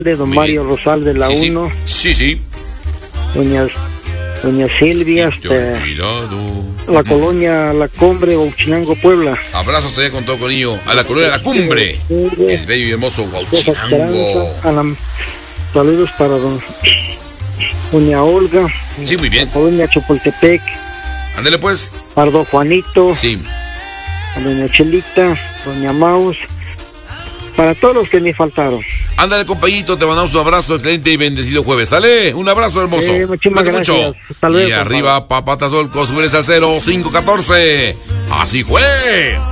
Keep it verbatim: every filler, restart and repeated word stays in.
de don Mario Rosal de la sí, uno. Sí, sí. sí. Doña, doña Silvia, hasta la colonia La Cumbre, Huachinango, Puebla. Abrazos allá con todo cariño a la colonia La Cumbre, el bello y hermoso Huachinango. Saludos para don, doña Olga. Sí, muy bien. La colonia Chapultepec. Ándale pues. Para don Juanito. Sí. A doña Chelita, doña Maus. Para todos los que me faltaron. Ándale, compañito, te mandamos un abrazo, excelente y bendecido jueves. ¿Sale? Un abrazo hermoso. Eh, muchísimas gracias. Mucho. Hasta luego, y arriba, Papatas Olcos, subes al cero cinco catorce. Así fue.